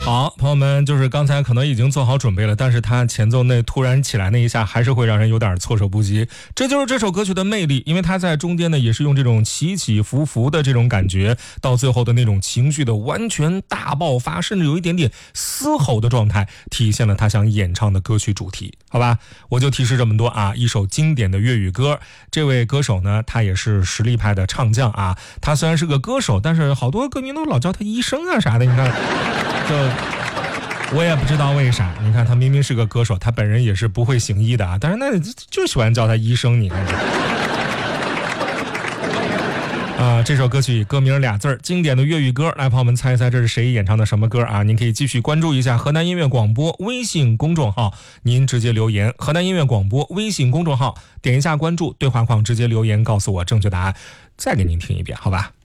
好，朋友们，就是刚才可能已经做好准备了，但是他前奏那突然起来那一下，还是会让人有点措手不及。这就是这首歌曲的魅力，因为他在中间呢，也是用这种起起伏伏的这种感觉，到最后的那种情绪的完全大爆发，甚至有一点点嘶吼的状态，体现了他想演唱的歌曲主题。好吧，我就提示这么多啊，一首经典的粤语歌。这位歌手呢，他也是实力派的唱将啊。他虽然是个歌手，但是好多歌迷都老叫他医生啊啥的，你看。就我也不知道为啥，你看他明明是个歌手，他本人也是不会行医的啊，但是那就喜欢叫他医生，你看这首歌曲歌名俩字，经典的粤语歌。来，朋友们猜一猜这是谁演唱的什么歌啊？您可以继续关注一下河南音乐广播微信公众号，您直接留言河南音乐广播微信公众号，点一下关注，对话框直接留言告诉我正确答案，再给您听一遍，好吧？